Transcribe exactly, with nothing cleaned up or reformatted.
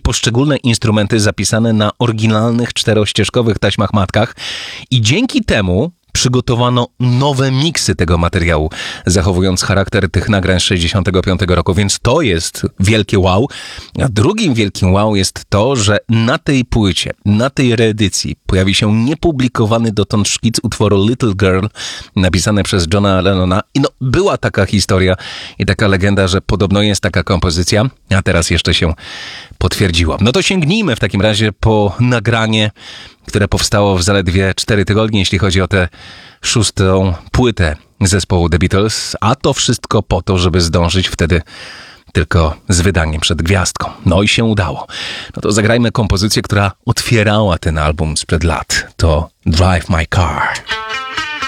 poszczególne instrumenty zapisane na oryginalnych czterościeżkowych taśmach matkach i dzięki temu przygotowano nowe miksy tego materiału, zachowując charakter tych nagrań z sześćdziesiątego piątego roku, więc to jest wielkie wow. A drugim wielkim wow jest to, że na tej płycie, na tej reedycji pojawi się niepublikowany dotąd szkic utworu Little Girl, napisany przez Johna Lennona. I no, była taka historia i taka legenda, że podobno jest taka kompozycja, a teraz jeszcze się potwierdziła. No to sięgnijmy w takim razie po nagranie, które powstało w zaledwie cztery tygodnie, jeśli chodzi o tę szóstą płytę zespołu The Beatles, a to wszystko po to, żeby zdążyć wtedy tylko z wydaniem przed gwiazdką. No i się udało. No to zagrajmy kompozycję, która otwierała ten album sprzed lat. To Drive My Car.